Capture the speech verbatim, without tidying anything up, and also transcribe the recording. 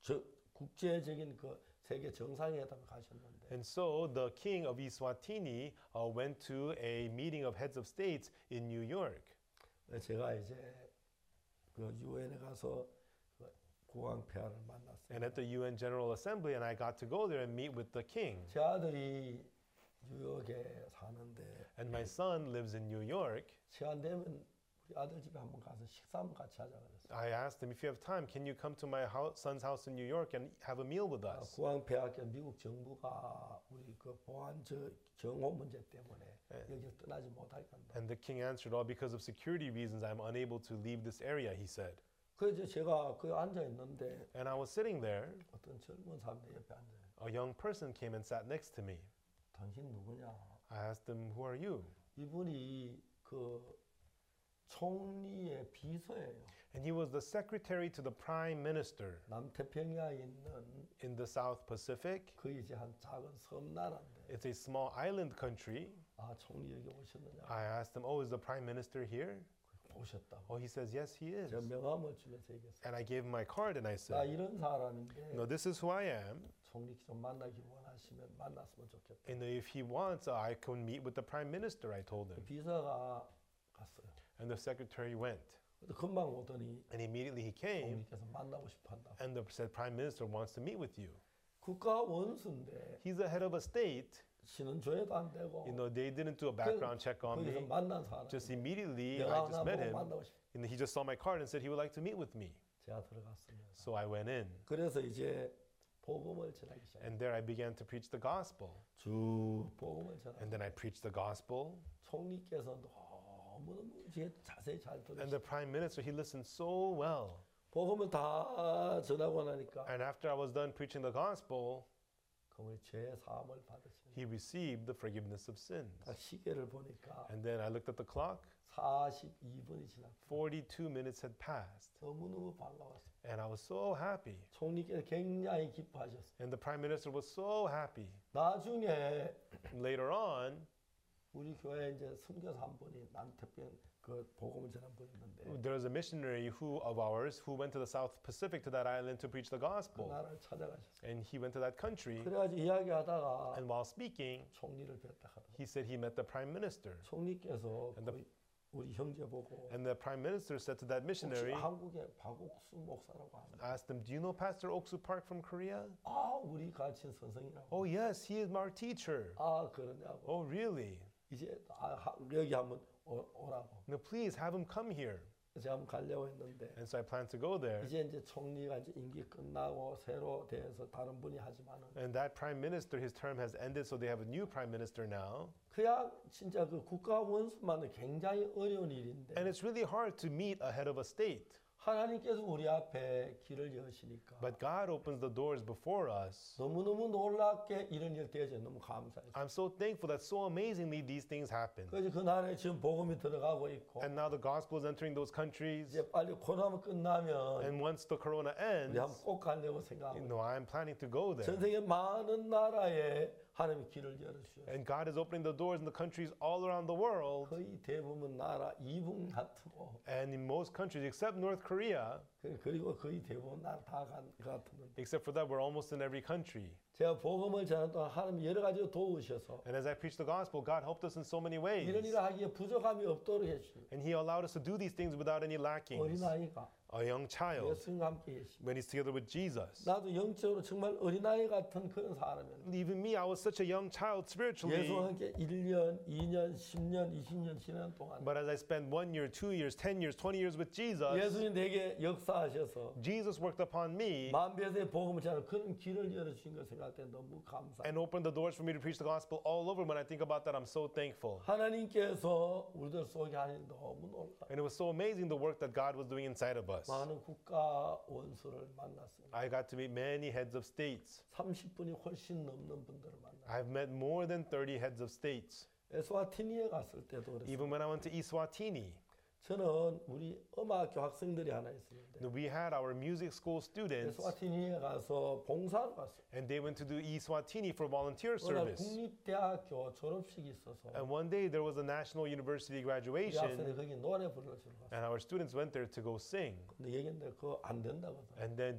저, 국제적인 그 세계 정상회담에 가셨는데 And so the king of Eswatini uh, went to a meeting of heads of states in New York. 제가 이제 그 유엔에 가서 그 국왕 폐하를 만났어요. And at the U N General Assembly, and I got to go there and meet with the king. 제 아들이 뉴욕에 사는데 And my son lives in New York. 시간 되면 우리 아들 집에 한번 가서 식사 한번 같이 하자 그랬어요. I asked him, if you have time, can you come to my house, son's house in New York and have a meal with 아, us? 국왕 폐하께 미국 정부가 우리 그 보안 저 정호 문제 때문에 여기를 떠나지 못할 건다. And the king answered, all because of security reasons, I'm unable to leave this area, he said. 그래서 제가 그 앉아 있는데 And I was sitting there. 어떤 젊은 사람 내 옆에 앉아요. A young person came and sat next to me. 당신 누구냐? I asked him, who are you? 이분이 그 총리의 비서예요. And he was the secretary to the prime minister 남태평양에 있는 in the South Pacific. 그 이제 한 작은 섬나라인데 It's a small island country. 아 총리 여기 오셨느냐? I asked him, oh, is the prime minister here? 오셨다고. Oh, he says, yes, he is. 제가 명함을 주면서 얘기했어요. And I gave him my card and I 나 said, 이런 사람인데 no, this is who I am. 총리 좀 만나기 원하시면 만났으면 좋겠다. And if he wants, uh, I can meet with the prime minister, I told him. 비서가 갔어요. And the secretary went. 근데 금방 오더니 And immediately he came 총리께서 만나고 싶어한다. and the said, prime minister wants to meet with you. 국가 원수인데 He's the head of a state. 신원 조회도 안 되고 You know, they didn't do a background check on 거기서 me. 만난 사람. Just immediately, 내가 I just 하나 met 보고 him. 만나고 싶어. And he just saw my card and said he would like to meet with me. 제가 들어갔습니다. So I went in. 그래서 이제 복음을 전하기 시작했어요. And there I began to preach the gospel. 쭉 복음을 전하고 And then I preached the gospel. 총리께서 너무너무 제 자세히 잘 And 들으시고 the prime minister, he listened so well. 복음을 다 전하고 나니까 And after I was done preaching the gospel, 그분이 죄 사함을 받으시는 he received the forgiveness of sins. 딱 시계를 보니까 And then I looked at the clock. 사십이 분이 지났고 forty-two minutes had passed. 너무너무 반가웠어요. And I was so happy. 총리께서 굉장히 기뻐하셨어요. And the prime minister was so happy. 나중에 Later on, 우리 교회 이제 선교사 한 분이 남태평 그 복음을 전한 분이 있는데 there was a missionary who of ours who went to the South Pacific to that island to preach the 그 gospel. 나라를 찾아가셨어요. And he went to that country. 그래가지고 이야기하다가 And while speaking, 총리를 뵀다 하더라고요. he said he met the prime minister. 총리께서 And the- 거의 우리 형제 보고 And the prime minister said to that 혹시 missionary, 한국의 박옥수 목사라고 합니다. asked him, do you know Pastor Oksu Park from Korea? 아 우리 가르친 선생이라고. Oh, yes, he is our teacher. 아 그러냐고. Oh, really? 이제 아, 하- 여기 한번 오, 오라고. No, please have him come here. 제가 한번 가려고 했는데 And so I planned to go there. 이제 이제 총리가 이제 임기 끝나고 새로 돼서 다른 분이 하지만은 And that prime minister, his term has ended, so they have a new prime minister now. 그냥 진짜 그 국가 원수만은 굉장히 어려운 일인데 And it's really hard to meet a head of a state. 하나님께서 우리 앞에 길을 여시니까 But God opens the doors before us. 너무너무 놀랍게 이런 일 되어져 너무 감사해요. I'm so thankful that so amazingly these things happen. 그래서 그 나라에 지금 복음이 들어가고 있고 And now the gospel is entering those countries. 이제 빨리 코로나 끝나면 And once the corona 우리 한번 ends, 꼭 가려고 you 생각하고 know, I'm planning to go 전 there. 세계 많은 나라에 하나님이 길을 열어주셨어요. And God is opening the doors in the countries all around the world. 거의 대부분 나라 이북 같고 And in most countries, except North Korea, 그리고 거의 대부분 나라 다간 같은데 except for that, we're almost in every country. 제가 복음을 전하는 동안 하나님 여러 가지로 도우셔서 And as I preach the gospel, God helped us in so many 이런 ways. 일을 하기에 부족함이 없도록 해주시고 And He allowed us to do these things without any lackings. 어린아이가 A young child, 예수님과 함께 계시고 when he's together with Jesus. 나도 영적으로 정말 어린아이 같은 그런 사람이었는데 Even me, I was such a young child spiritually. 예수와 함께 일 년, 이 년, 십 년, 이십 년 지나는 동안 But as I spent one year, two years, ten years, twenty years with Jesus, 예수님 내게 역사하셔서 Jesus worked upon me 만배의 복음을 전하는 그런 길을 열어주신 걸 생각할 때 너무 감사해요. and opened the doors for me to preach the gospel all over. When I think about that, I'm so thankful. 하나님께서 우리들 속에 하는 너무 놀라요. And it was so amazing the work that God was doing inside of us. 많은 국가 원수를 만났습니다. I got to meet many heads of states. 삼십 분이 훨씬 넘는 분들을 만났어요. I've met more than thirty heads of states. 에스와티니에 갔을 때도 그랬어요. Even when I went to Eswatini, 저는 우리 음악교 학생들이 하나 있었는데 we had our music school students, 에스와티니에 가서 봉사를 갔어요. and they went to do Eswatini for volunteer 어느 날 service. 국립대학교 졸업식이 있어서 And one day there was a national university 우리 학생들이 graduation, 거기 노래 부르러 갔어요. and our students went there to go sing. 근데 얘기했는데 그거 안 된다거든. And then